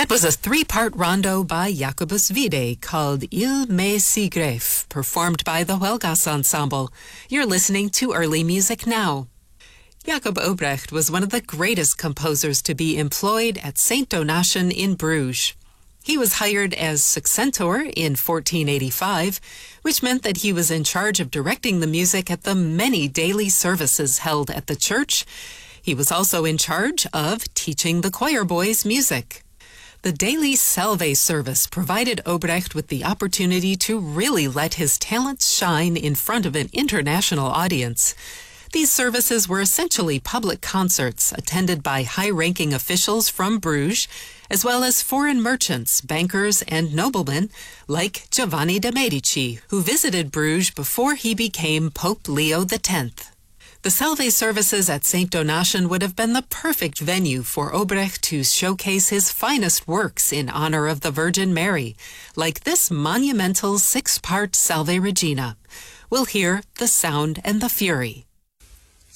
That was a three-part rondo by Jacobus Wiede called Il me si gref, performed by the Huelgas Ensemble. You're listening to Early Music Now. Jacob Obrecht was one of the greatest composers to be employed at St. Donatian in Bruges. He was hired as successor in 1485, which meant that he was in charge of directing the music at the many daily services held at the church. He was also in charge of teaching the choir boys music. The daily Salve service provided Obrecht with the opportunity to really let his talents shine in front of an international audience. These services were essentially public concerts attended by high-ranking officials from Bruges, as well as foreign merchants, bankers, and noblemen like Giovanni de' Medici, who visited Bruges before he became Pope Leo X. The Salve services at St. Donatian would have been the perfect venue for Obrecht to showcase his finest works in honor of the Virgin Mary, like this monumental 6-part Salve Regina. We'll hear The Sound and the Fury.